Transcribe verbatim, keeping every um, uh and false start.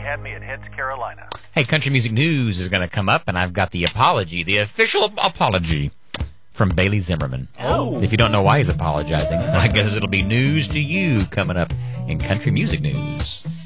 had me at Heads, Carolina. Hey, country music news is going to come up, and I've got the apology, the official apology from Bailey Zimmerman. Oh. If you don't know why he's apologizing, I guess it'll be news to you coming up in country music news.